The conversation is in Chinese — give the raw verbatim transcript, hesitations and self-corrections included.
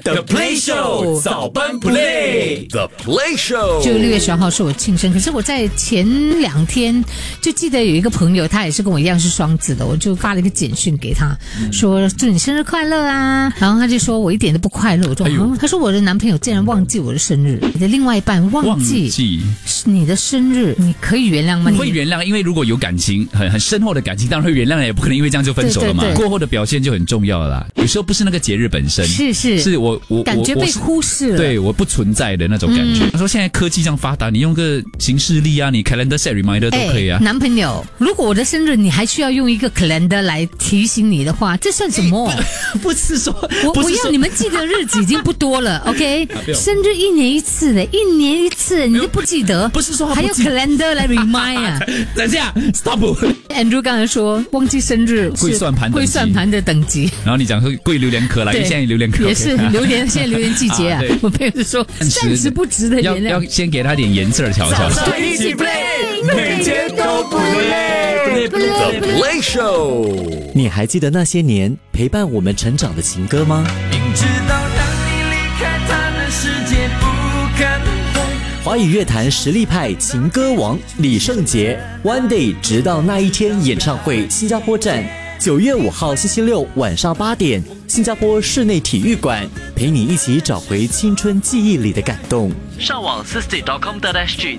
The Play Show 早班 Play The Play Show 就六月十号是我庆生，可是我在前两天就记得有一个朋友，他也是跟我一样是双子的，我就发了一个简讯给他，嗯、说祝你生日快乐啊，然后他就说我一点都不快乐，我说、哎嗯、他说我的男朋友竟然忘记我的生日，你的另外一半忘记你的生日，你可以原谅吗？ 我会原谅，因为如果有感情很很深厚的感情，当然会原谅，也不可能因为这样就分手了嘛。对对对，过后的表现就很重要了啦。有时候不是那个节日本身， 是是是我我感觉被忽视了， 对，我不存在的那种感觉。他、嗯、说现在科技这样发达，你用个行事历啊，你 calendar set reminder 都可以啊。 男朋友，如果我的生日你还需要用一个 calendar 来提醒你的话，这算什么？ 不是说我我要你们记得日子已经不多了，OK？ 生日一年一次的，一年一次你都不记得， 不是说还有 calendar 来 remind 啊？ 等一下 ，stop。Andrew 刚才说忘记生日会算盘会算盘的等级， 然后你讲说贵榴莲壳来，现在榴莲壳也是榴莲，现在榴莲季节啊。我朋友就说暂时不值得原谅， 要要先给他点颜色瞧瞧。 一起 play， 每天都不累。The Play Show， 你还记得那些年陪伴我们成长的情歌吗？ 明知道当你离开他的世界不可能。 华语乐坛实力派情歌王李圣杰 One Day 直到那一天演唱会新加坡站，九月五号星期六晚上八点，新加坡室内体育馆，陪你一起找回青春记忆里的感动。 上网 s i s t y dot com dot s g